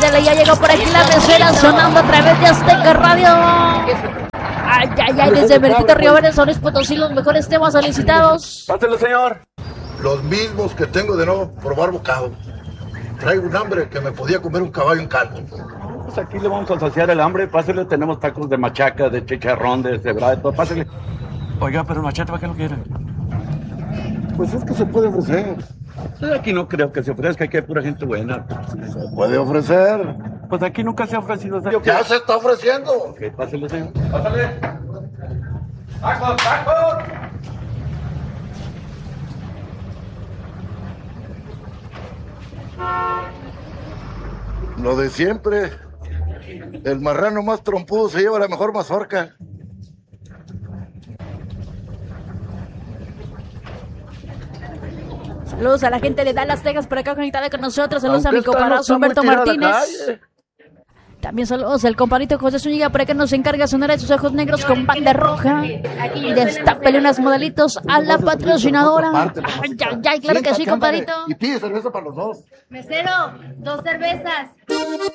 ándale, ya llegó por aquí la mesera sonando a través de Azteca Radio. Ay, ay, ay, desde Mercito Río Verde, San Luis Potosí, los mejores temas solicitados. Pásale, señor. Los mismos que tengo de no probar bocado. Traigo un hambre que me podía comer un caballo en caldo. Pues aquí le vamos a saciar el hambre. Pásale, tenemos tacos de machaca, de chicharrón, de cebrada, de todo. Pásale. Oiga, pero machete, ¿para qué lo quieren? Pues es que se puede ofrecer. Pues aquí no creo que se ofrezca, aquí hay pura gente buena. Se puede ofrecer. Pues aquí nunca se ha ofrecido. Ya se está ofreciendo. Ok, pásale, señor. Pásale. ¡Tacos, tacos! Lo de siempre. El marrano más trompudo se lleva la mejor mazorca. Saludos a la gente de Dallas, Texas, por acá conectada con nosotros. Saludos a mi compadre Humberto Martínez. También saludos al compadrito José Zúñiga, por acá nos encarga de sonar a sus ojos negros con banda roja. Y destápele unas modelitos a la patrocinadora. Ay, ay, ay, claro que sí, compadrito. Y pide cerveza para los dos. Mesero, 2 cervezas.